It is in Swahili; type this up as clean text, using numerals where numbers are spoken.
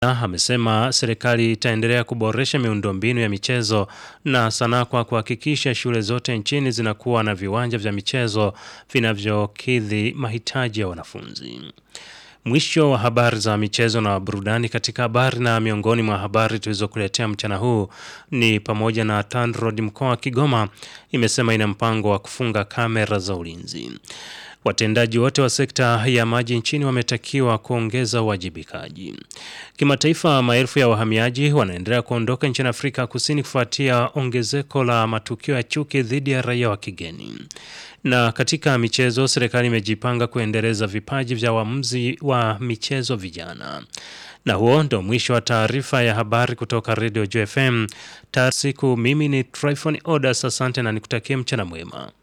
Amesema serikali itaendelea kuboresha miundombinu ya michezo na sanaa kwa kuhakikisha shule zote nchini zinakuwa na viwanja vya michezo vinavyokidhi mahitaji ya wanafunzi. Mwisho wa habari za michezo na burudani. Katika habari na miongoni mwa habari tulizokuletea mchana huu ni pamoja na TANROADS mkoa wa Kigoma imesema ina mpango wa kufunga kamera za ulinzi. Watendaji wote wa sekta ya maji nchini wametakiwa kuongeza uwajibikaji. Kimataifa, maelfu ya wahamiaji wanaendelea kuondoka nchini Afrika Kusini kufuatia ongezeko la matukio ya chuki dhidi ya raia wa kigeni. Na katika michezo, serikali imejipanga kuendeleza vipaji vya waamuzi wa michezo vijana. Na huo ndo mwisho wa taarifa ya habari kutoka Radio Joy FM. Siku mimi ni Tryphon Odas, asante na nikutakie mchana mwema.